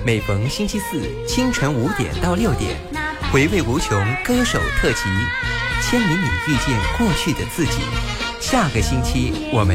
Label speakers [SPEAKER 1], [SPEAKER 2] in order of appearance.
[SPEAKER 1] 每逢星期四清晨5点到6点，回味无穷歌手特辑，牵引你遇见过去的自己。下个星期我们